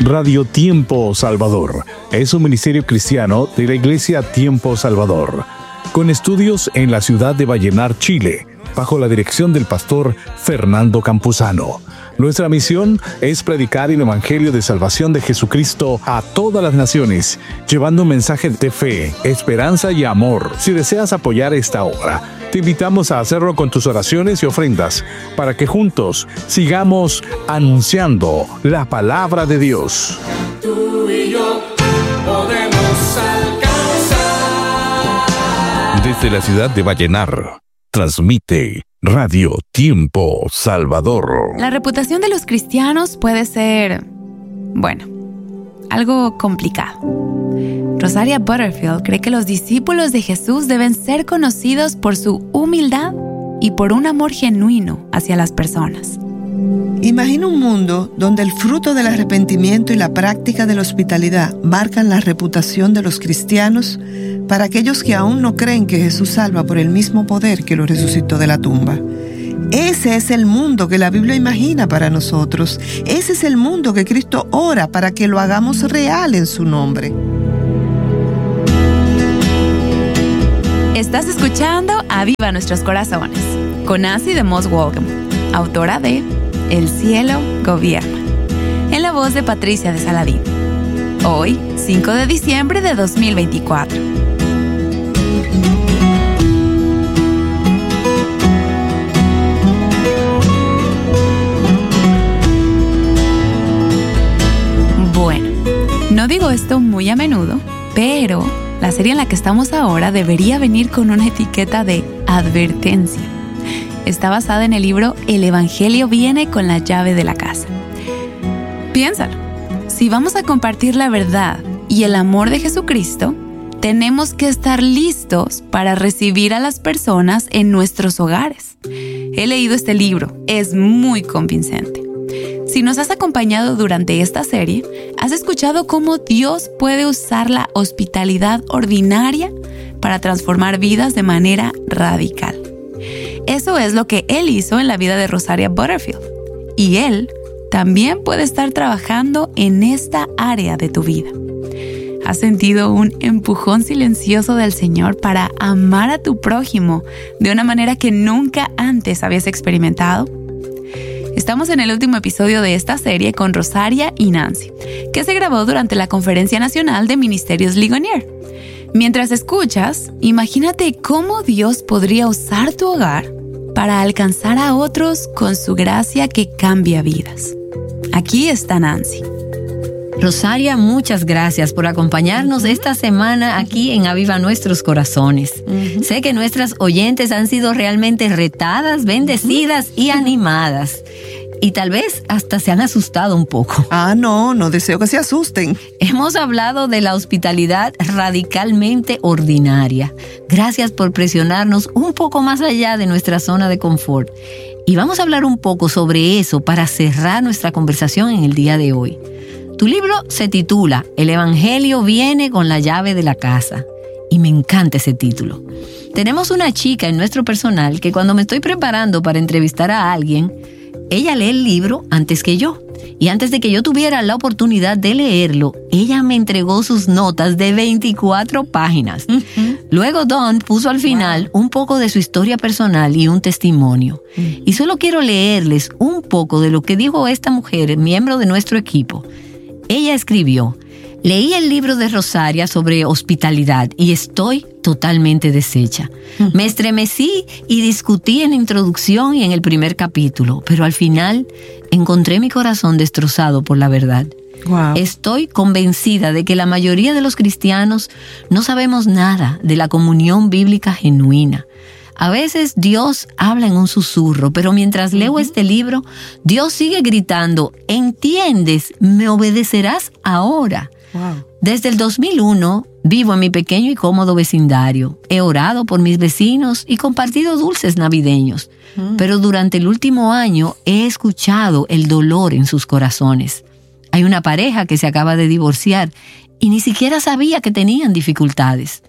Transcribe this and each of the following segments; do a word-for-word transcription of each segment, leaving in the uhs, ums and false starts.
Radio Tiempo Salvador es un ministerio cristiano de la Iglesia Tiempo Salvador, con estudios en la ciudad de Vallenar, Chile, bajo la dirección del pastor Fernando Campuzano. Nuestra misión es predicar el Evangelio de salvación de Jesucristo a todas las naciones, llevando un mensaje de fe, esperanza y amor. Si deseas apoyar esta obra, te invitamos a hacerlo con tus oraciones y ofrendas, para que juntos sigamos anunciando la palabra de Dios. Tú y yo podemos alcanzar. Desde la ciudad de Vallenar, transmite Radio Tiempo Salvador. La reputación de los cristianos puede ser, bueno, algo complicado. Rosaria Butterfield cree que los discípulos de Jesús deben ser conocidos por su humildad y por un amor genuino hacia las personas. Imagina un mundo donde el fruto del arrepentimiento y la práctica de la hospitalidad marcan la reputación de los cristianos para aquellos que aún no creen que Jesús salva por el mismo poder que lo resucitó de la tumba. Ese es el mundo que la Biblia imagina para nosotros. Ese es el mundo que Cristo ora para que lo hagamos real en su nombre. Estás escuchando Aviva Nuestros Corazones, con Nancy DeMoss Waltham, autora de El Cielo Gobierna, en la voz de Patricia de Saladín. Hoy, cinco de diciembre de dos mil veinticuatro. Bueno, no digo esto muy a menudo, pero la serie en la que estamos ahora debería venir con una etiqueta de advertencia. Está basada en el libro El Evangelio viene con la llave de la casa. Piénsalo. Si vamos a compartir la verdad y el amor de Jesucristo, tenemos que estar listos para recibir a las personas en nuestros hogares. He leído este libro, es muy convincente. Si nos has acompañado durante esta serie, has escuchado cómo Dios puede usar la hospitalidad ordinaria para transformar vidas de manera radical. Eso es lo que Él hizo en la vida de Rosaria Butterfield. Y Él también puede estar trabajando en esta área de tu vida. ¿Has sentido un empujón silencioso del Señor para amar a tu prójimo de una manera que nunca antes habías experimentado? Estamos en el último episodio de esta serie con Rosaria y Nancy, que se grabó durante la Conferencia Nacional de Ministerios Ligonier. Mientras escuchas, imagínate cómo Dios podría usar tu hogar para alcanzar a otros con su gracia que cambia vidas. Aquí está Nancy. Rosaria, muchas gracias por acompañarnos uh-huh. esta semana aquí en Aviva Nuestros Corazones. Uh-huh. Sé que nuestras oyentes han sido realmente retadas, bendecidas uh-huh. y animadas. Y tal vez hasta se han asustado un poco. Ah, no, no deseo que se asusten. Hemos hablado de la hospitalidad radicalmente ordinaria. Gracias por presionarnos un poco más allá de nuestra zona de confort. Y vamos a hablar un poco sobre eso para cerrar nuestra conversación en el día de hoy. Tu libro se titula El Evangelio viene con la llave de la casa. Y me encanta ese título. Tenemos una chica en nuestro personal que cuando me estoy preparando para entrevistar a alguien, ella lee el libro antes que yo. Y antes de que yo tuviera la oportunidad de leerlo, ella me entregó sus notas de veinticuatro páginas. Uh-huh. Luego Dawn puso al final wow. un poco de su historia personal y un testimonio. Uh-huh. Y solo quiero leerles un poco de lo que dijo esta mujer, miembro de nuestro equipo. Ella escribió: leí el libro de Rosaria sobre hospitalidad y estoy totalmente deshecha. Uh-huh. Me estremecí y discutí en la introducción y en el primer capítulo, pero al final encontré mi corazón destrozado por la verdad. Wow. Estoy convencida de que la mayoría de los cristianos no sabemos nada de la comunión bíblica genuina. A veces Dios habla en un susurro, pero mientras leo uh-huh. este libro, Dios sigue gritando: ¿entiendes? ¿Me obedecerás ahora? Wow. Desde el dos mil uno vivo en mi pequeño y cómodo vecindario. He orado por mis vecinos y compartido dulces navideños. Uh-huh. Pero durante el último año he escuchado el dolor en sus corazones. Hay una pareja que se acaba de divorciar y ni siquiera sabía que tenían dificultades.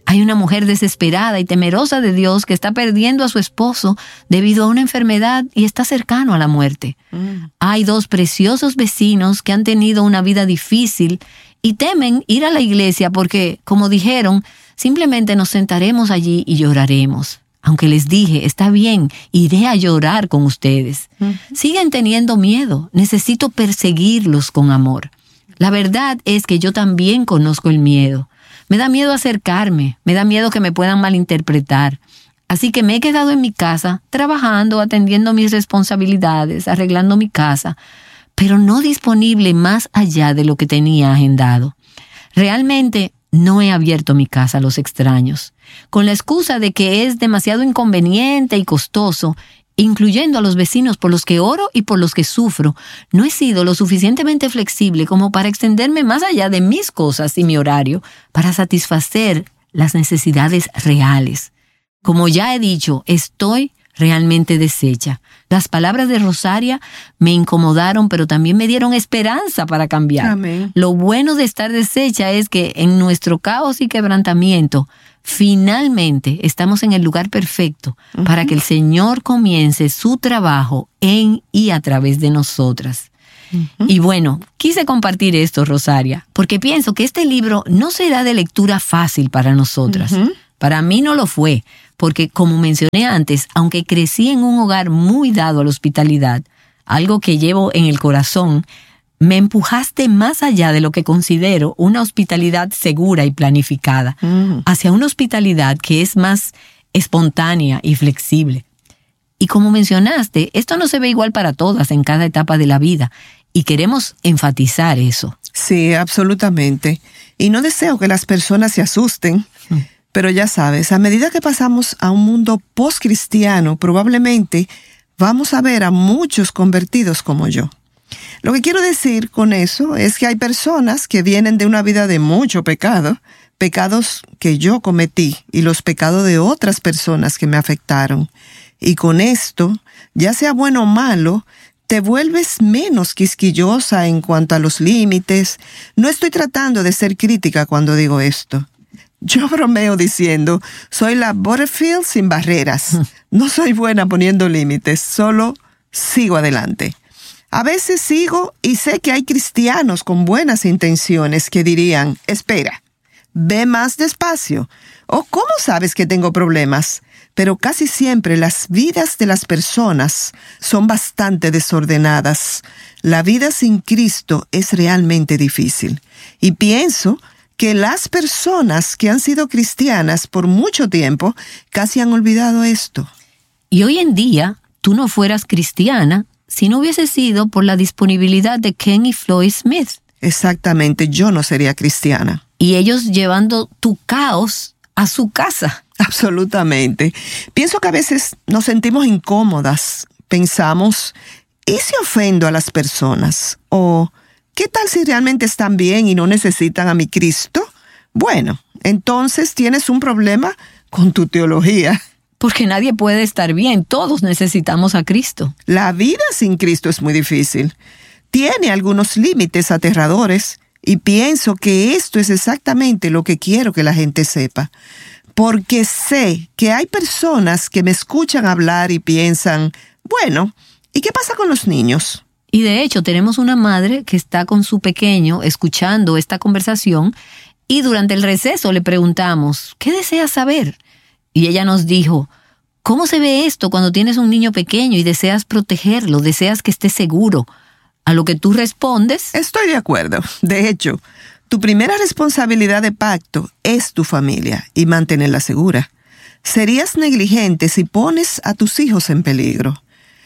Hay una mujer desesperada y temerosa de Dios que está perdiendo a su esposo debido a una enfermedad y está cercano a la muerte. Mm. Hay dos preciosos vecinos que han tenido una vida difícil y temen ir a la iglesia porque, como dijeron, simplemente nos sentaremos allí y lloraremos. Aunque les dije, está bien, iré a llorar con ustedes. Mm. Siguen teniendo miedo. Necesito perseguirlos con amor. La verdad es que yo también conozco el miedo. Me da miedo acercarme, me da miedo que me puedan malinterpretar. Así que me he quedado en mi casa, trabajando, atendiendo mis responsabilidades, arreglando mi casa, pero no disponible más allá de lo que tenía agendado. Realmente no he abierto mi casa a los extraños, con la excusa de que es demasiado inconveniente y costoso, incluyendo a los vecinos por los que oro y por los que sufro. No he sido lo suficientemente flexible como para extenderme más allá de mis cosas y mi horario para satisfacer las necesidades reales. Como ya he dicho, estoy realmente deshecha. Las palabras de Rosaria me incomodaron, pero también me dieron esperanza para cambiar. Amén. Lo bueno de estar deshecha es que en nuestro caos y quebrantamiento, finalmente estamos en el lugar perfecto uh-huh. para que el Señor comience su trabajo en y a través de nosotras. Uh-huh. Y bueno, quise compartir esto, Rosaria, porque pienso que este libro no será de lectura fácil para nosotras. Uh-huh. Para mí no lo fue, porque como mencioné antes, aunque crecí en un hogar muy dado a la hospitalidad, algo que llevo en el corazón, me empujaste más allá de lo que considero una hospitalidad segura y planificada, mm. hacia una hospitalidad que es más espontánea y flexible. Y como mencionaste, esto no se ve igual para todas en cada etapa de la vida, y queremos enfatizar eso. Sí, absolutamente. Y no deseo que las personas se asusten, mm. pero ya sabes, a medida que pasamos a un mundo post-cristiano, probablemente vamos a ver a muchos convertidos como yo. Lo que quiero decir con eso es que hay personas que vienen de una vida de mucho pecado, pecados que yo cometí y los pecados de otras personas que me afectaron. Y con esto, ya sea bueno o malo, te vuelves menos quisquillosa en cuanto a los límites. No estoy tratando de ser crítica cuando digo esto. Yo bromeo diciendo, soy la Butterfield sin barreras. No soy buena poniendo límites, solo sigo adelante. A veces sigo y sé que hay cristianos con buenas intenciones que dirían, espera, ve más despacio. O ¿cómo sabes que tengo problemas? Pero casi siempre las vidas de las personas son bastante desordenadas. La vida sin Cristo es realmente difícil. Y pienso que las personas que han sido cristianas por mucho tiempo casi han olvidado esto. Y hoy en día, tú no fueras cristiana si no hubiese sido por la disponibilidad de Ken y Floyd Smith. Exactamente, yo no sería cristiana. Y ellos llevando tu caos a su casa. Absolutamente. Pienso que a veces nos sentimos incómodas. Pensamos, ¿y si ofendo a las personas? O, ¿qué tal si realmente están bien y no necesitan a mi Cristo? Bueno, entonces tienes un problema con tu teología. Porque nadie puede estar bien, todos necesitamos a Cristo. La vida sin Cristo es muy difícil. Tiene algunos límites aterradores y pienso que esto es exactamente lo que quiero que la gente sepa. Porque sé que hay personas que me escuchan hablar y piensan, bueno, ¿y qué pasa con los niños? Y de hecho tenemos una madre que está con su pequeño escuchando esta conversación y durante el receso le preguntamos, ¿qué deseas saber? Y ella nos dijo, ¿cómo se ve esto cuando tienes un niño pequeño y deseas protegerlo, deseas que esté seguro? A lo que tú respondes, estoy de acuerdo. De hecho, tu primera responsabilidad de pacto es tu familia y mantenerla segura. Serías negligente si pones a tus hijos en peligro.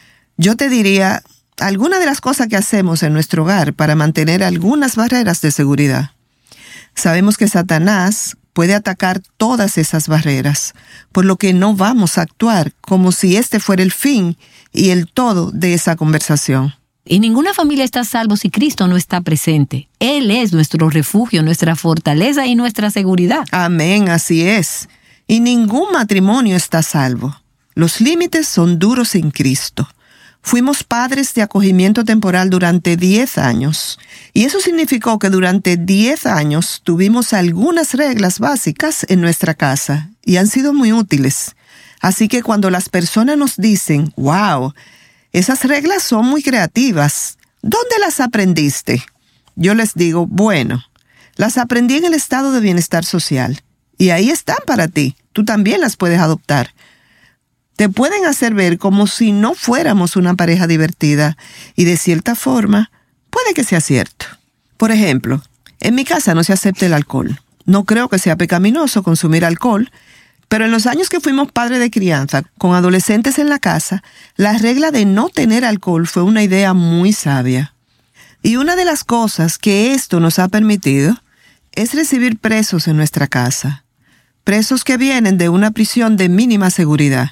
Yo te diría, alguna de las cosas que hacemos en nuestro hogar para mantener algunas barreras de seguridad. Sabemos que Satanás puede atacar todas esas barreras, por lo que no vamos a actuar como si este fuera el fin y el todo de esa conversación. Y ninguna familia está a salvo si Cristo no está presente. Él es nuestro refugio, nuestra fortaleza y nuestra seguridad. Amén, así es. Y ningún matrimonio está a salvo. Los límites son duros sin Cristo. Fuimos padres de acogimiento temporal durante diez años. Y eso significó que durante diez años tuvimos algunas reglas básicas en nuestra casa y han sido muy útiles. Así que cuando las personas nos dicen, wow, esas reglas son muy creativas, ¿dónde las aprendiste? Yo les digo, bueno, las aprendí en el estado de bienestar social. Y ahí están para ti. Tú también las puedes adoptar. Te pueden hacer ver como si no fuéramos una pareja divertida y de cierta forma puede que sea cierto. Por ejemplo, en mi casa no se acepta el alcohol. No creo que sea pecaminoso consumir alcohol, pero en los años que fuimos padres de crianza con adolescentes en la casa, la regla de no tener alcohol fue una idea muy sabia. Y una de las cosas que esto nos ha permitido es recibir presos en nuestra casa. Presos que vienen de una prisión de mínima seguridad.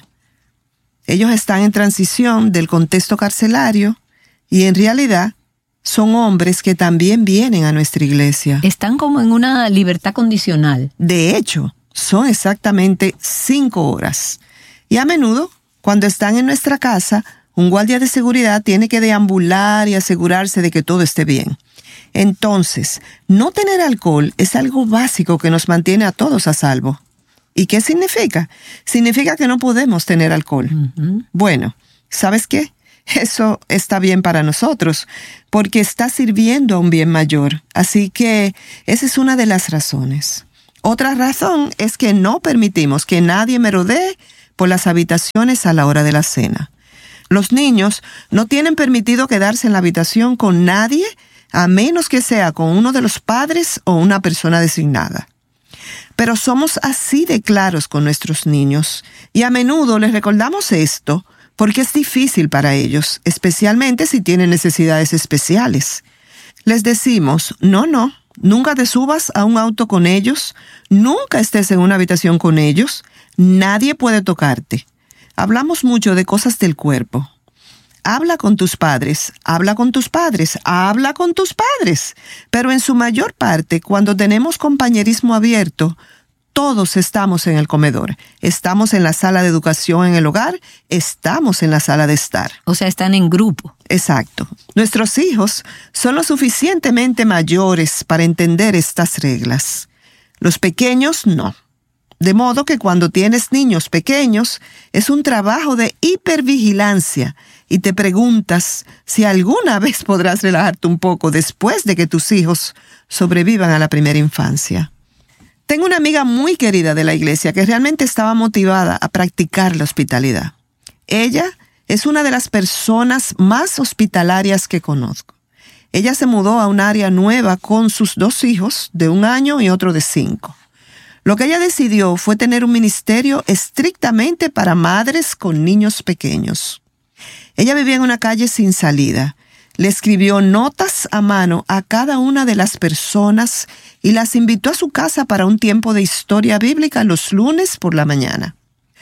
Ellos están en transición del contexto carcelario y en realidad son hombres que también vienen a nuestra iglesia. Están como en una libertad condicional. De hecho, son exactamente cinco horas. Y a menudo, cuando están en nuestra casa, un guardia de seguridad tiene que deambular y asegurarse de que todo esté bien. Entonces, no tener alcohol es algo básico que nos mantiene a todos a salvo. ¿Y qué significa? Significa que no podemos tener alcohol. Uh-huh. Bueno, ¿sabes qué? Eso está bien para nosotros, porque está sirviendo a un bien mayor. Así que esa es una de las razones. Otra razón es que no permitimos que nadie merodee por las habitaciones a la hora de la cena. Los niños no tienen permitido quedarse en la habitación con nadie, a menos que sea con uno de los padres o una persona designada. Pero somos así de claros con nuestros niños y a menudo les recordamos esto porque es difícil para ellos, especialmente si tienen necesidades especiales. Les decimos, no, no, nunca te subas a un auto con ellos, nunca estés en una habitación con ellos, nadie puede tocarte. Hablamos mucho de cosas del cuerpo. Habla con tus padres, habla con tus padres, habla con tus padres. Pero en su mayor parte, cuando tenemos compañerismo abierto, todos estamos en el comedor. Estamos en la sala de educación en el hogar, estamos en la sala de estar. O sea, están en grupo. Exacto. Nuestros hijos son lo suficientemente mayores para entender estas reglas. Los pequeños no. De modo que cuando tienes niños pequeños, es un trabajo de hipervigilancia y te preguntas si alguna vez podrás relajarte un poco después de que tus hijos sobrevivan a la primera infancia. Tengo una amiga muy querida de la iglesia que realmente estaba motivada a practicar la hospitalidad. Ella es una de las personas más hospitalarias que conozco. Ella se mudó a un área nueva con sus dos hijos, de un año y otro de cinco. Lo que ella decidió fue tener un ministerio estrictamente para madres con niños pequeños. Ella vivía en una calle sin salida. Le escribió notas a mano a cada una de las personas y las invitó a su casa para un tiempo de historia bíblica los lunes por la mañana.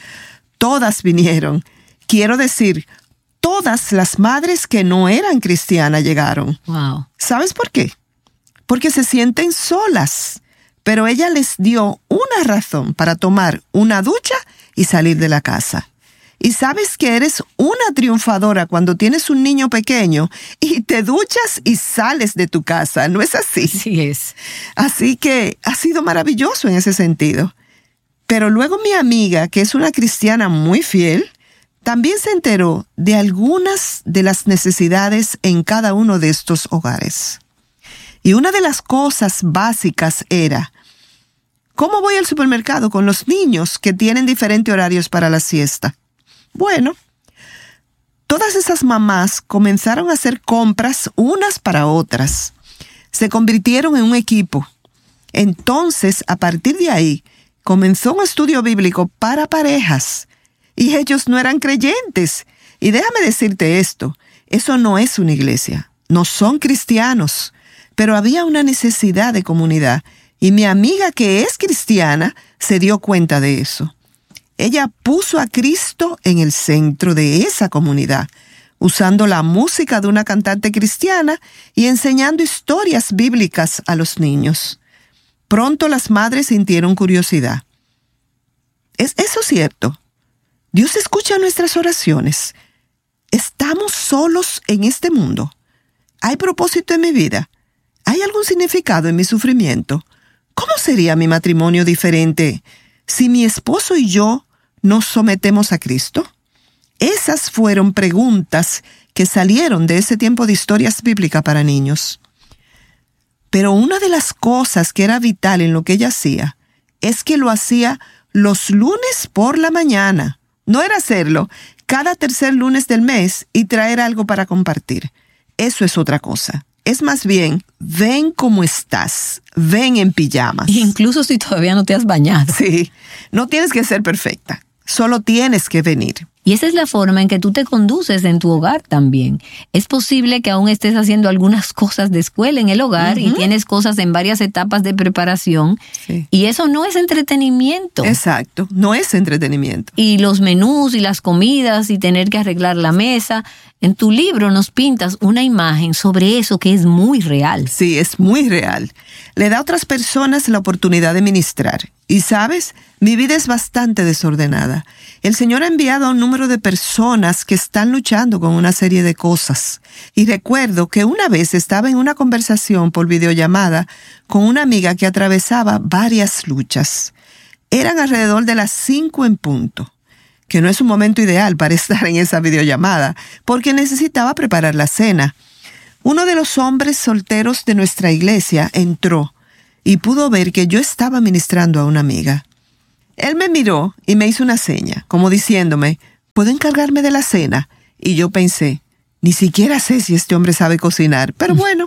Todas vinieron. Quiero decir, todas las madres que no eran cristianas llegaron. Wow. ¿Sabes por qué? Porque se sienten solas. Pero ella les dio una razón para tomar una ducha y salir de la casa. Y sabes que eres una triunfadora cuando tienes un niño pequeño y te duchas y sales de tu casa, ¿no es así? Sí es. Así que ha sido maravilloso en ese sentido. Pero luego mi amiga, que es una cristiana muy fiel, también se enteró de algunas de las necesidades en cada uno de estos hogares. Y una de las cosas básicas era, ¿cómo voy al supermercado con los niños que tienen diferentes horarios para la siesta? Bueno, todas esas mamás comenzaron a hacer compras unas para otras. Se convirtieron en un equipo. Entonces, a partir de ahí, comenzó un estudio bíblico para parejas. Y ellos no eran creyentes. Y déjame decirte esto, eso no es una iglesia. No son cristianos. Pero había una necesidad de comunidad y mi amiga que es cristiana se dio cuenta de eso. Ella puso a Cristo en el centro de esa comunidad, usando la música de una cantante cristiana y enseñando historias bíblicas a los niños. Pronto las madres sintieron curiosidad. ¿Es eso cierto? ¿Dios escucha nuestras oraciones? ¿Estamos solos en este mundo? ¿Hay propósito en mi vida? ¿Hay algún significado en mi sufrimiento? ¿Cómo sería mi matrimonio diferente si mi esposo y yo nos sometemos a Cristo? Esas fueron preguntas que salieron de ese tiempo de historias bíblicas para niños. Pero una de las cosas que era vital en lo que ella hacía es que lo hacía los lunes por la mañana. No era hacerlo cada tercer lunes del mes y traer algo para compartir. Eso es otra cosa. Es más bien, ven como estás, ven en pijamas. Incluso si todavía no te has bañado. Sí, no tienes que ser perfecta, solo tienes que venir. Y esa es la forma en que tú te conduces en tu hogar también. Es posible que aún estés haciendo algunas cosas de escuela en el hogar uh-huh. y tienes cosas en varias etapas de preparación. Sí. Y eso no es entretenimiento. Exacto, no es entretenimiento. Y los menús y las comidas y tener que arreglar la mesa. En tu libro nos pintas una imagen sobre eso que es muy real. Sí, es muy real. Le da a otras personas la oportunidad de ministrar. Y sabes, mi vida es bastante desordenada. El Señor ha enviado a un número de personas que están luchando con una serie de cosas. Y recuerdo que una vez estaba en una conversación por videollamada con una amiga que atravesaba varias luchas. Eran alrededor de las cinco en punto, que no es un momento ideal para estar en esa videollamada, porque necesitaba preparar la cena. Uno de los hombres solteros de nuestra iglesia entró y pudo ver que yo estaba ministrando a una amiga. Él me miró y me hizo una seña, como diciéndome, ¿puedo encargarme de la cena? Y yo pensé, ni siquiera sé si este hombre sabe cocinar, pero bueno.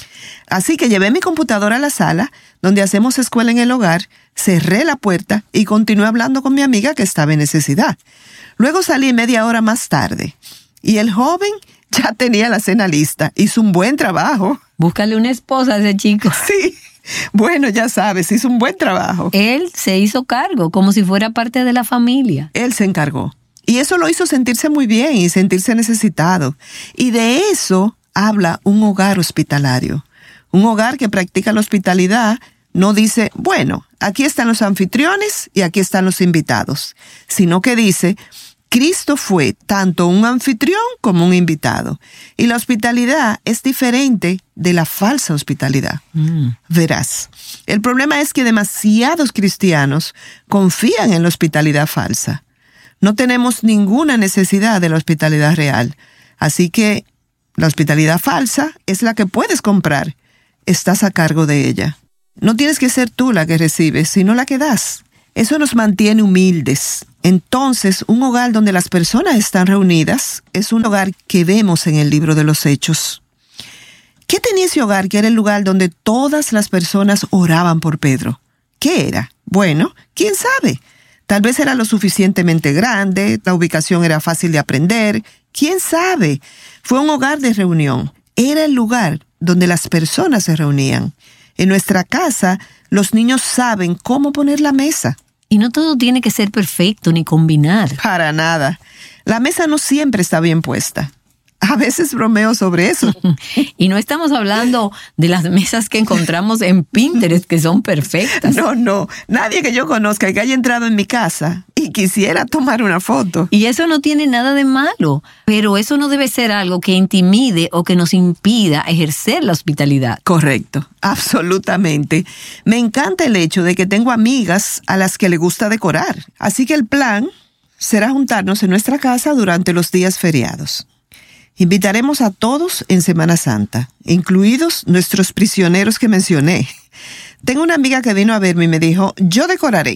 Así que llevé mi computadora a la sala, donde hacemos escuela en el hogar, cerré la puerta y continué hablando con mi amiga que estaba en necesidad. Luego salí media hora más tarde y el joven ya tenía la cena lista. Hizo un buen trabajo. Búscale una esposa a ese chico. Sí. Bueno, ya sabes, hizo un buen trabajo. Él se hizo cargo, como si fuera parte de la familia. Él se encargó. Y eso lo hizo sentirse muy bien y sentirse necesitado. Y de eso habla un hogar hospitalario. Un hogar que practica la hospitalidad no dice, bueno, aquí están los anfitriones y aquí están los invitados. Sino que dice, Cristo fue tanto un anfitrión como un invitado. Y la hospitalidad es diferente de la falsa hospitalidad. Mm. Verás, el problema es que demasiados cristianos confían en la hospitalidad falsa. No tenemos ninguna necesidad de la hospitalidad real. Así que la hospitalidad falsa es la que puedes comprar. Estás a cargo de ella. No tienes que ser tú la que recibes, sino la que das. Eso nos mantiene humildes. Entonces, un hogar donde las personas están reunidas es un hogar que vemos en el libro de los Hechos. ¿Qué tenía ese hogar que era el lugar donde todas las personas oraban por Pedro? ¿Qué era? Bueno, ¿quién sabe? Tal vez era lo suficientemente grande, la ubicación era fácil de aprender. ¿Quién sabe? Fue un hogar de reunión. Era el lugar donde las personas se reunían. En nuestra casa, los niños saben cómo poner la mesa. Y no todo tiene que ser perfecto ni combinar. Para nada. La mesa no siempre está bien puesta. A veces bromeo sobre eso. Y no estamos hablando de las mesas que encontramos en Pinterest, que son perfectas. No, no. Nadie que yo conozca que haya entrado en mi casa y quisiera tomar una foto. Y eso no tiene nada de malo, pero eso no debe ser algo que intimide o que nos impida ejercer la hospitalidad. Correcto, absolutamente. Me encanta el hecho de que tengo amigas a las que le gusta decorar. Así que el plan será juntarnos en nuestra casa durante los días feriados. Invitaremos a todos en Semana Santa, incluidos nuestros prisioneros que mencioné. Tengo una amiga que vino a verme y me dijo, yo decoraré.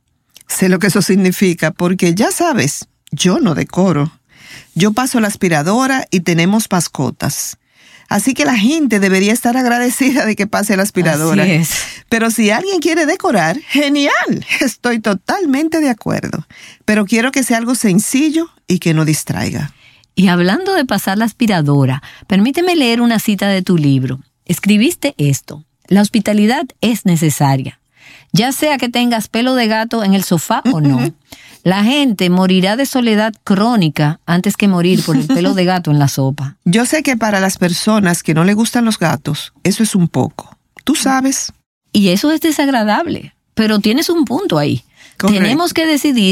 Sé lo que eso significa porque, ya sabes, yo no decoro. Yo paso la aspiradora y tenemos mascotas. Así que la gente debería estar agradecida de que pase la aspiradora. Así es. Pero si alguien quiere decorar, genial. Estoy totalmente de acuerdo. Pero quiero que sea algo sencillo y que no distraiga. Y hablando de pasar la aspiradora, permíteme leer una cita de tu libro. Escribiste esto: la hospitalidad es necesaria, ya sea que tengas pelo de gato en el sofá o no. La gente morirá de soledad crónica antes que morir por el pelo de gato en la sopa. Yo sé que para las personas que no le gustan los gatos, eso es un poco. Tú sabes. Y eso es desagradable, pero tienes un punto ahí. Correcto. Tenemos que decidir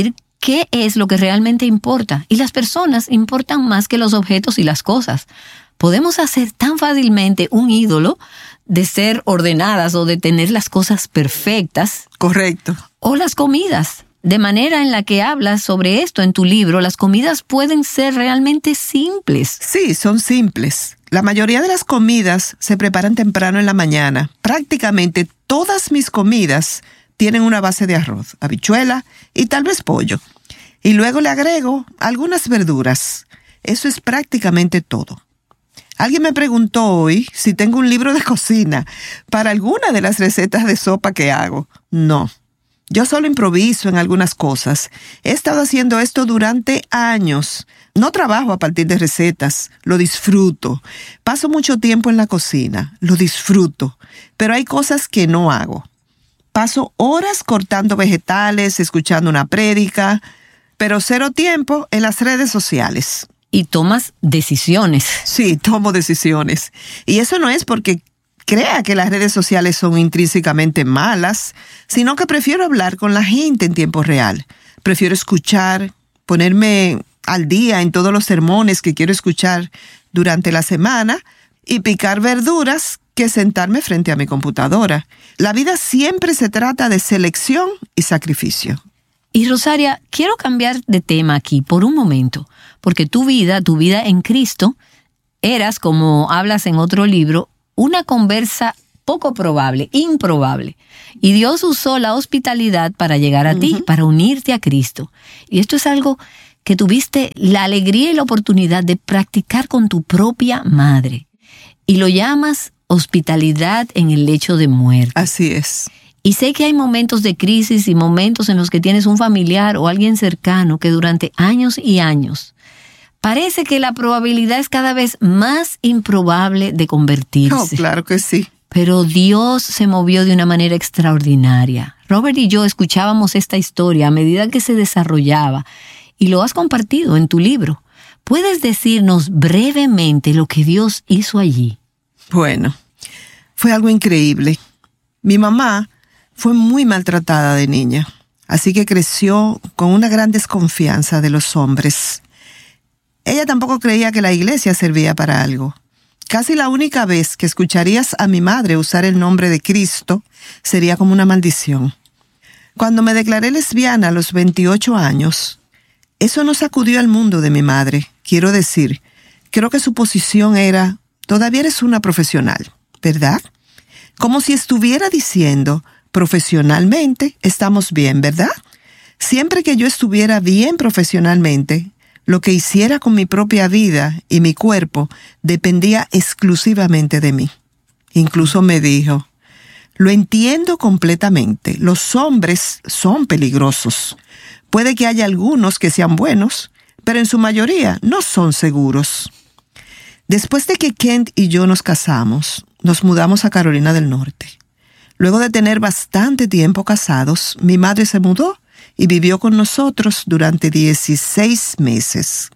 qué es lo que realmente importa. Y las personas importan más que los objetos y las cosas. Podemos hacer tan fácilmente un ídolo de ser ordenadas o de tener las cosas perfectas. Correcto. O las comidas. De manera en la que hablas sobre esto en tu libro, las comidas pueden ser realmente simples. Sí, son simples. La mayoría de las comidas se preparan temprano en la mañana. Prácticamente todas mis comidas tienen una base de arroz, habichuela y tal vez pollo. Y luego le agrego algunas verduras. Eso es prácticamente todo. Alguien me preguntó hoy si tengo un libro de cocina para alguna de las recetas de sopa que hago. No. Yo solo improviso en algunas cosas. He estado haciendo esto durante años. No trabajo a partir de recetas, lo disfruto. Paso mucho tiempo en la cocina, lo disfruto. Pero hay cosas que no hago. Paso horas cortando vegetales, escuchando una prédica, pero cero tiempo en las redes sociales. Y tomas decisiones. Sí, tomo decisiones. Y eso no es porque crea que las redes sociales son intrínsecamente malas, sino que prefiero hablar con la gente en tiempo real. Prefiero escuchar, ponerme al día en todos los sermones que quiero escuchar durante la semana y picar verduras que sentarme frente a mi computadora. La vida siempre se trata de selección y sacrificio. Y Rosaria, quiero cambiar de tema aquí por un momento, porque tu vida, tu vida en Cristo, eras, como hablas en otro libro, una conversa poco probable, improbable. Y Dios usó la hospitalidad para llegar a uh-huh. ti, para unirte a Cristo. Y esto es algo que tuviste la alegría y la oportunidad de practicar con tu propia madre. Y lo llamas hospitalidad en el lecho de muerte. Así es. Y sé que hay momentos de crisis y momentos en los que tienes un familiar o alguien cercano que durante años y años parece que la probabilidad es cada vez más improbable de convertirse. Oh, claro que sí. Pero Dios se movió de una manera extraordinaria. Robert y yo escuchábamos esta historia a medida que se desarrollaba y lo has compartido en tu libro. ¿Puedes decirnos brevemente lo que Dios hizo allí? Bueno, fue algo increíble. Mi mamá fue muy maltratada de niña, así que creció con una gran desconfianza de los hombres. Ella tampoco creía que la iglesia servía para algo. Casi la única vez que escucharías a mi madre usar el nombre de Cristo sería como una maldición. Cuando me declaré lesbiana a los veintiocho años, eso no sacudió al mundo de mi madre. Quiero decir, creo que su posición era, todavía eres una profesional, ¿verdad? Como si estuviera diciendo, profesionalmente estamos bien, ¿verdad? Siempre que yo estuviera bien profesionalmente, lo que hiciera con mi propia vida y mi cuerpo dependía exclusivamente de mí. Incluso me dijo, lo entiendo completamente, los hombres son peligrosos. Puede que haya algunos que sean buenos, pero en su mayoría no son seguros. Después de que Kent y yo nos casamos, nos mudamos a Carolina del Norte. Luego de tener bastante tiempo casados, mi madre se mudó y vivió con nosotros durante dieciséis meses.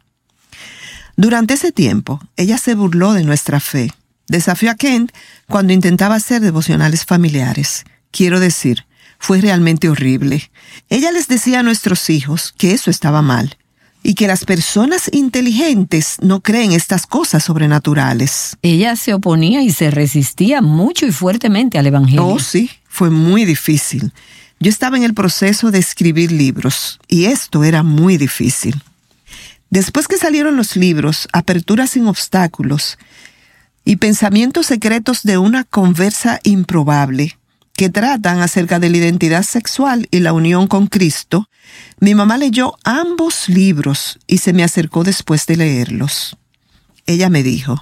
Durante ese tiempo, ella se burló de nuestra fe. Desafió a Kent cuando intentaba hacer devocionales familiares. Quiero decir, fue realmente horrible. Ella les decía a nuestros hijos que eso estaba mal y que las personas inteligentes no creen estas cosas sobrenaturales. Ella se oponía y se resistía mucho y fuertemente al Evangelio. Oh, sí, fue muy difícil. Yo estaba en el proceso de escribir libros y esto era muy difícil. Después que salieron los libros, Aperturas sin obstáculos y Pensamientos secretos de una conversa improbable, que tratan acerca de la identidad sexual y la unión con Cristo, mi mamá leyó ambos libros y se me acercó después de leerlos. Ella me dijo,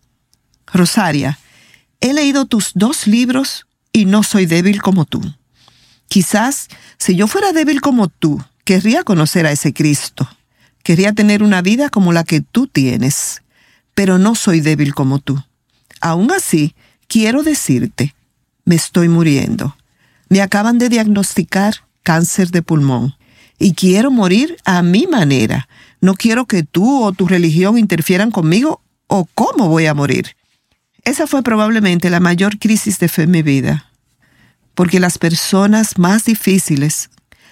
Rosaria, he leído tus dos libros y no soy débil como tú. Quizás, si yo fuera débil como tú, querría conocer a ese Cristo. Querría tener una vida como la que tú tienes, pero no soy débil como tú. Aún así, quiero decirte, me estoy muriendo. Me acaban de diagnosticar cáncer de pulmón y quiero morir a mi manera. No quiero que tú o tu religión interfieran conmigo o cómo voy a morir. Esa fue probablemente la mayor crisis de fe en mi vida. Porque las personas más difíciles,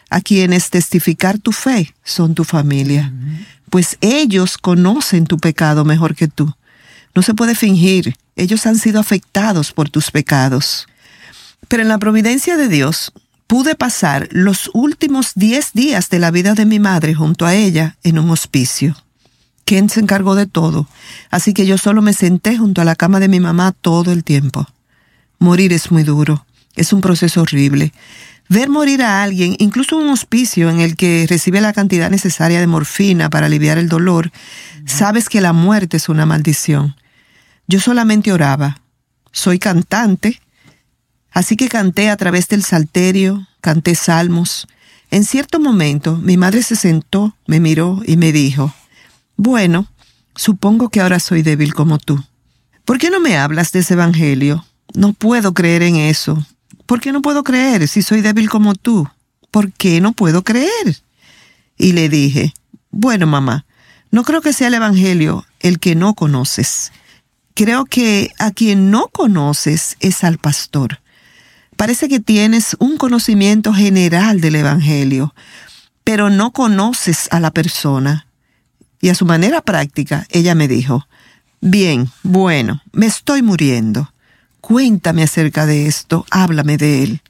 a quienes testificar tu fe son tu familia, uh-huh. pues ellos conocen tu pecado mejor que tú. No se puede fingir, ellos han sido afectados por tus pecados. Pero en la providencia de Dios, pude pasar los últimos diez días de la vida de mi madre junto a ella en un hospicio. Ken se encargó de todo, así que yo solo me senté junto a la cama de mi mamá todo el tiempo. Morir es muy duro, es un proceso horrible. Ver morir a alguien, incluso en un hospicio en el que recibe la cantidad necesaria de morfina para aliviar el dolor, sabes que la muerte es una maldición. Yo solamente oraba. Soy cantante, así que canté a través del salterio, canté salmos. En cierto momento, mi madre se sentó, me miró y me dijo, bueno, supongo que ahora soy débil como tú. ¿Por qué no me hablas de ese evangelio? No puedo creer en eso. ¿Por qué no puedo creer si soy débil como tú? ¿Por qué no puedo creer? Y le dije, bueno, mamá, no creo que sea el evangelio el que no conoces. Creo que a quien no conoces es al pastor. Parece que tienes un conocimiento general del evangelio, pero no conoces a la persona. Y a su manera práctica, ella me dijo, bien, bueno, me estoy muriendo. Cuéntame acerca de esto, háblame de él.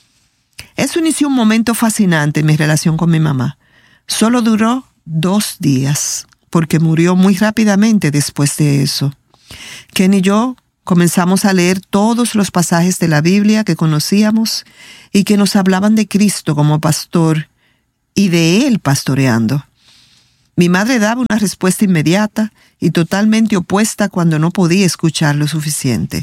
Eso inició un momento fascinante en mi relación con mi mamá. Solo duró dos días, porque murió muy rápidamente después de eso. Ken y yo comenzamos a leer todos los pasajes de la Biblia que conocíamos y que nos hablaban de Cristo como pastor y de Él pastoreando. Mi madre daba una respuesta inmediata y totalmente opuesta cuando no podía escuchar lo suficiente.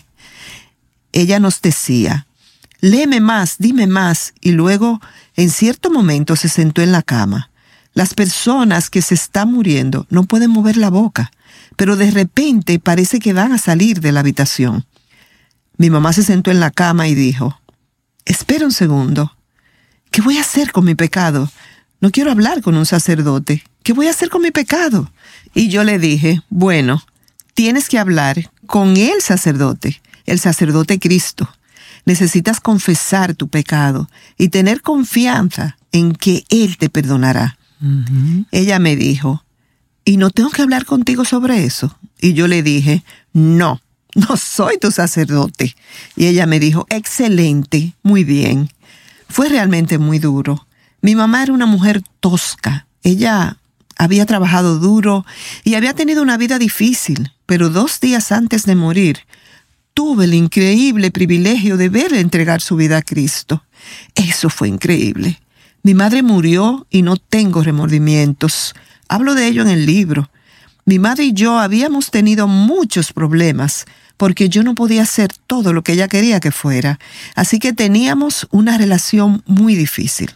Ella nos decía, léeme más, dime más, y luego, en cierto momento, se sentó en la cama. Las personas que se están muriendo no pueden mover la boca, pero de repente parece que van a salir de la habitación. Mi mamá se sentó en la cama y dijo, espera un segundo, ¿qué voy a hacer con mi pecado? No quiero hablar con un sacerdote. ¿Qué voy a hacer con mi pecado? Y yo le dije, bueno, tienes que hablar con el sacerdote, el sacerdote Cristo. Necesitas confesar tu pecado y tener confianza en que Él te perdonará. Uh-huh. Ella me dijo, ¿y no tengo que hablar contigo sobre eso? Y yo le dije, no, no soy tu sacerdote. Y ella me dijo, excelente, muy bien. Fue realmente muy duro. Mi mamá era una mujer tosca. Ella había trabajado duro y había tenido una vida difícil, pero dos días antes de morir, tuve el increíble privilegio de verle entregar su vida a Cristo. Eso fue increíble. Mi madre murió y no tengo remordimientos. Hablo de ello en el libro. Mi madre y yo habíamos tenido muchos problemas porque yo no podía hacer todo lo que ella quería que fuera. Así que teníamos una relación muy difícil.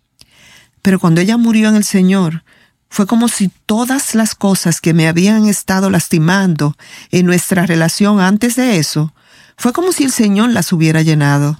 Pero cuando ella murió en el Señor, fue como si todas las cosas que me habían estado lastimando en nuestra relación antes de eso, fue como si el Señor las hubiera llenado.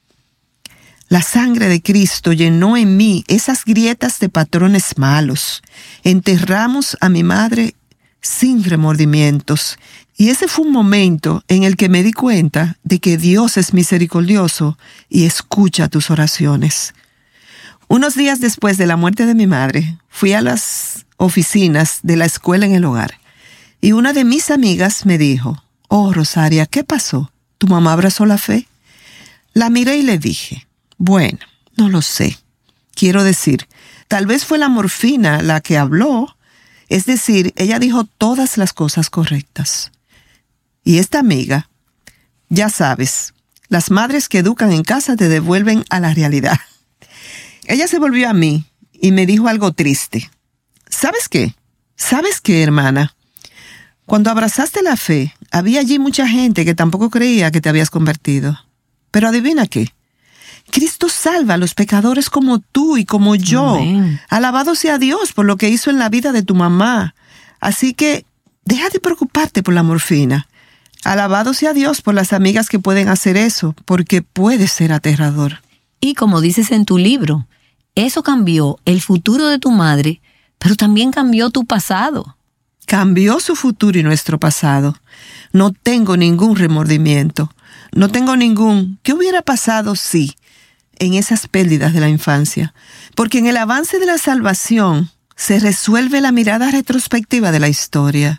La sangre de Cristo llenó en mí esas grietas de patrones malos. Enterramos a mi madre sin remordimientos. Y ese fue un momento en el que me di cuenta de que Dios es misericordioso y escucha tus oraciones. Unos días después de la muerte de mi madre, fui a las oficinas de la escuela en el hogar. Y una de mis amigas me dijo, oh, Rosaria, ¿qué pasó? ¿Tu mamá abrazó la fe? La miré y le dije, bueno, no lo sé. Quiero decir, tal vez fue la morfina la que habló. Es decir, ella dijo todas las cosas correctas. Y esta amiga, ya sabes, las madres que educan en casa te devuelven a la realidad. Ella se volvió a mí y me dijo algo triste. ¿Sabes qué? ¿Sabes qué, hermana? Cuando abrazaste la fe, había allí mucha gente que tampoco creía que te habías convertido. Pero adivina qué. Cristo salva a los pecadores como tú y como yo. Amén. Alabado sea Dios por lo que hizo en la vida de tu mamá. Así que deja de preocuparte por la morfina. Alabado sea Dios por las amigas que pueden hacer eso, porque puede ser aterrador. Y como dices en tu libro, eso cambió el futuro de tu madre, pero también cambió tu pasado. Cambió su futuro y nuestro pasado. No tengo ningún remordimiento. No tengo ningún ¿qué hubiera pasado si? en esas pérdidas de la infancia, porque en el avance de la salvación se resuelve la mirada retrospectiva de la historia.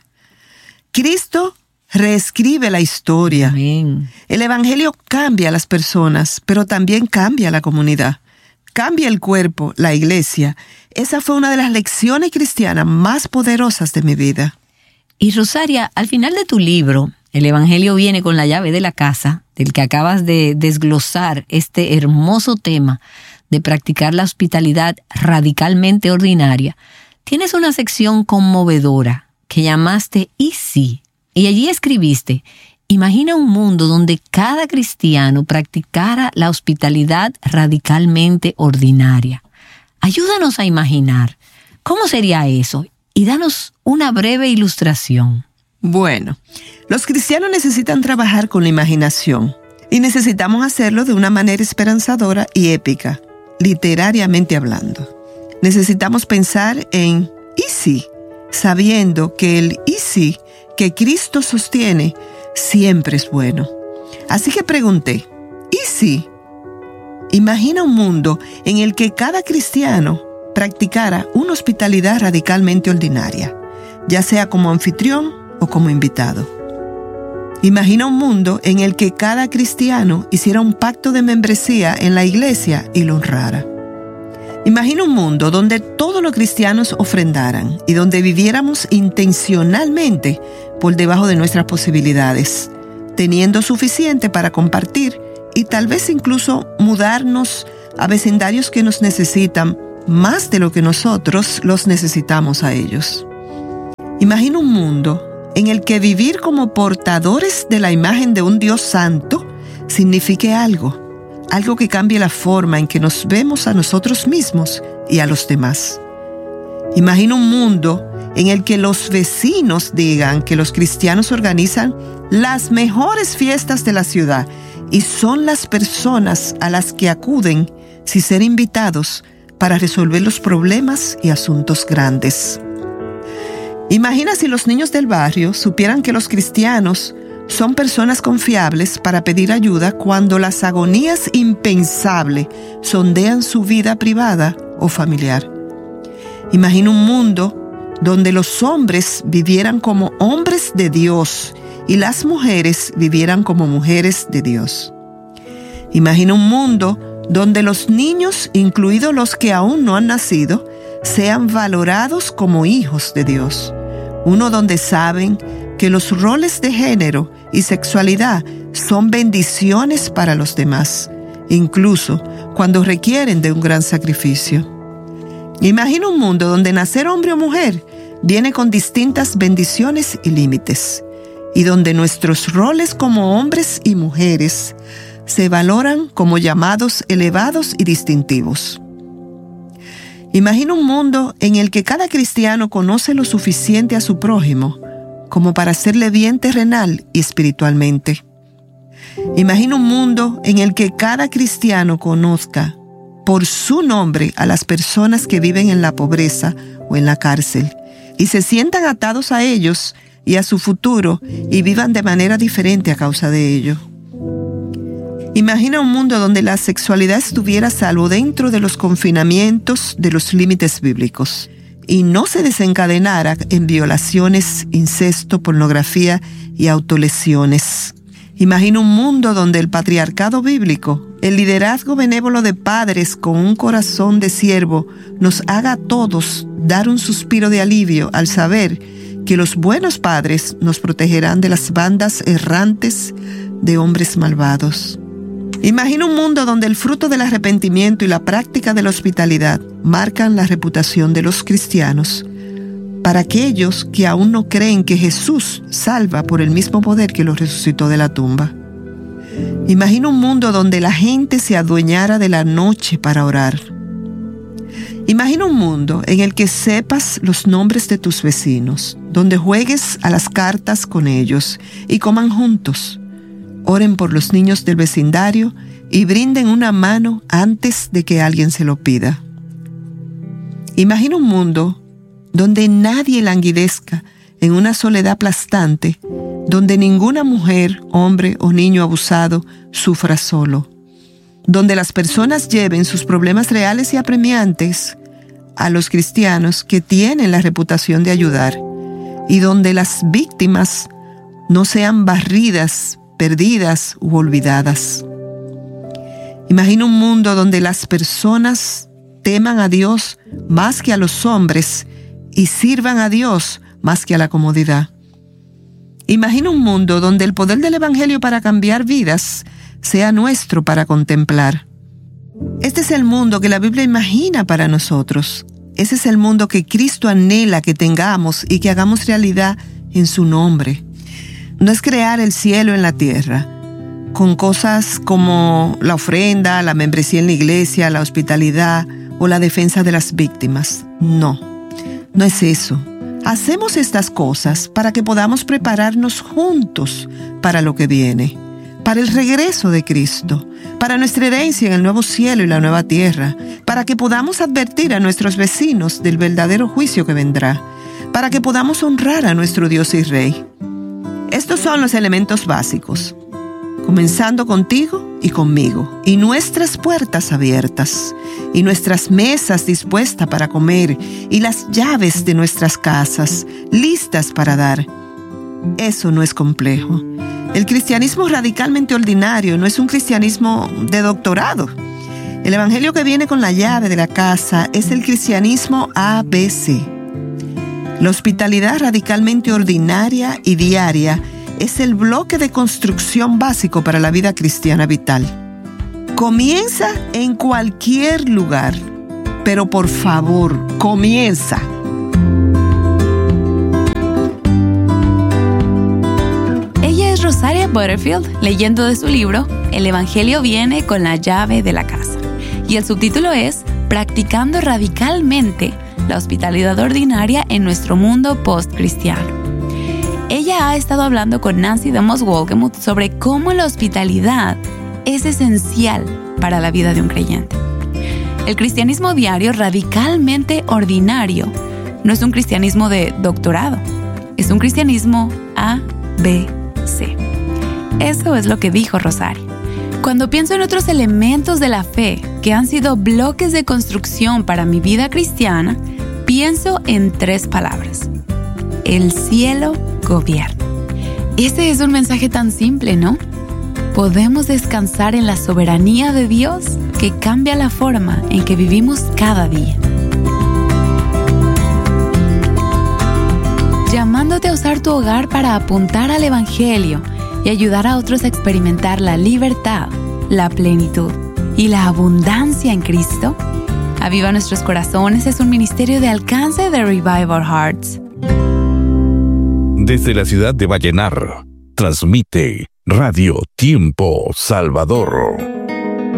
Cristo reescribe la historia. Amén. El Evangelio cambia a las personas, pero también cambia a la comunidad. Cambia el cuerpo, la iglesia. Esa fue una de las lecciones cristianas más poderosas de mi vida. Y Rosaria, al final de tu libro, el Evangelio viene con la llave de la casa, del que acabas de desglosar este hermoso tema de practicar la hospitalidad radicalmente ordinaria. Tienes una sección conmovedora que llamaste ¿Y sí? Y allí escribiste: imagina un mundo donde cada cristiano practicara la hospitalidad radicalmente ordinaria. Ayúdanos a imaginar. ¿Cómo sería eso? Y danos una breve ilustración. Bueno, los cristianos necesitan trabajar con la imaginación y necesitamos hacerlo de una manera esperanzadora y épica, literariamente hablando. Necesitamos pensar en ¿y sí? Sabiendo que el ¿y sí? Que Cristo sostiene siempre es bueno. Así que pregunté, ¿y si? Imagina un mundo en el que cada cristiano practicara una hospitalidad radicalmente ordinaria, ya sea como anfitrión o como invitado. Imagina un mundo en el que cada cristiano hiciera un pacto de membresía en la iglesia y lo honrara. Imagina un mundo donde todos los cristianos ofrendaran y donde viviéramos intencionalmente por debajo de nuestras posibilidades, teniendo suficiente para compartir y tal vez incluso mudarnos a vecindarios que nos necesitan más de lo que nosotros los necesitamos a ellos. Imagina un mundo en el que vivir como portadores de la imagen de un Dios santo signifique algo, algo que cambie la forma en que nos vemos a nosotros mismos y a los demás. Imagina un mundo en el que los vecinos digan que los cristianos organizan las mejores fiestas de la ciudad y son las personas a las que acuden sin ser invitados para resolver los problemas y asuntos grandes. Imagina si los niños del barrio supieran que los cristianos son personas confiables para pedir ayuda cuando las agonías impensables sondean su vida privada o familiar. Imagina un mundo donde los hombres vivieran como hombres de Dios y las mujeres vivieran como mujeres de Dios. Imagina un mundo donde los niños, incluidos los que aún no han nacido, sean valorados como hijos de Dios. Uno donde saben que los roles de género y sexualidad son bendiciones para los demás, incluso cuando requieren de un gran sacrificio. Imagina un mundo donde nacer hombre o mujer viene con distintas bendiciones y límites, y donde nuestros roles como hombres y mujeres se valoran como llamados elevados y distintivos. Imagina un mundo en el que cada cristiano conoce lo suficiente a su prójimo como para hacerle bien terrenal y espiritualmente. Imagina un mundo en el que cada cristiano conozca por su nombre a las personas que viven en la pobreza o en la cárcel y se sientan atados a ellos y a su futuro y vivan de manera diferente a causa de ello. Imagina un mundo donde la sexualidad estuviera a salvo dentro de los confinamientos de los límites bíblicos y no se desencadenara en violaciones, incesto, pornografía y autolesiones. Imagina un mundo donde el patriarcado bíblico, el liderazgo benévolo de padres con un corazón de siervo, nos haga a todos dar un suspiro de alivio al saber que los buenos padres nos protegerán de las bandas errantes de hombres malvados. Imagina un mundo donde el fruto del arrepentimiento y la práctica de la hospitalidad marcan la reputación de los cristianos para aquellos que aún no creen que Jesús salva por el mismo poder que los resucitó de la tumba. Imagina un mundo donde la gente se adueñara de la noche para orar. Imagina un mundo en el que sepas los nombres de tus vecinos, donde juegues a las cartas con ellos y coman juntos. Oren por los niños del vecindario y brinden una mano antes de que alguien se lo pida. Imagina un mundo donde nadie languidezca en una soledad aplastante, donde ninguna mujer, hombre o niño abusado sufra solo. donde las personas lleven sus problemas reales y apremiantes a los cristianos que tienen la reputación de ayudar, y donde las víctimas no sean barridas, perdidas u olvidadas. Imagina un mundo donde las personas teman a Dios más que a los hombres y sirvan a Dios más que a la comodidad. Imagina un mundo donde el poder del Evangelio para cambiar vidas sea nuestro para contemplar. Este es el mundo que la Biblia imagina para nosotros. Ese es el mundo que Cristo anhela que tengamos y que hagamos realidad en su nombre. No es crear el cielo en la tierra, con cosas como la ofrenda, la membresía en la iglesia, la hospitalidad o la defensa de las víctimas. No, no es eso. Hacemos estas cosas para que podamos prepararnos juntos para lo que viene, para el regreso de Cristo, para nuestra herencia en el nuevo cielo y la nueva tierra, para que podamos advertir a nuestros vecinos del verdadero juicio que vendrá, para que podamos honrar a nuestro Dios y Rey. Estos son los elementos básicos, comenzando contigo y conmigo, y nuestras puertas abiertas, y nuestras mesas dispuestas para comer, y las llaves de nuestras casas listas para dar. Eso no es complejo. El cristianismo radicalmente ordinario no es un cristianismo de doctorado. El evangelio que viene con la llave de la casa es el cristianismo A B C. La hospitalidad radicalmente ordinaria y diaria es el bloque de construcción básico para la vida cristiana vital. Comienza en cualquier lugar, pero por favor, comienza. Ella es Rosaria Butterfield, leyendo de su libro El Evangelio viene con la llave de la casa. Y el subtítulo es Practicando radicalmente la hospitalidad ordinaria en nuestro mundo post-cristiano. Ella ha estado hablando con Nancy DeMoss Wolgemuth sobre cómo la hospitalidad es esencial para la vida de un creyente. El cristianismo diario radicalmente ordinario no es un cristianismo de doctorado, es un cristianismo A B C. Eso es lo que dijo Rosaria. Cuando pienso en otros elementos de la fe que han sido bloques de construcción para mi vida cristiana, pienso en tres palabras: el cielo gobierna. Ese es un mensaje tan simple, ¿no? Podemos descansar en la soberanía de Dios que cambia la forma en que vivimos cada día. Llamándote a usar tu hogar para apuntar al Evangelio y ayudar a otros a experimentar la libertad, la plenitud y la abundancia en Cristo. Aviva Nuestros Corazones es un ministerio de alcance de Revive Our Hearts. Desde la ciudad de Vallenar, transmite Radio Tiempo Salvador.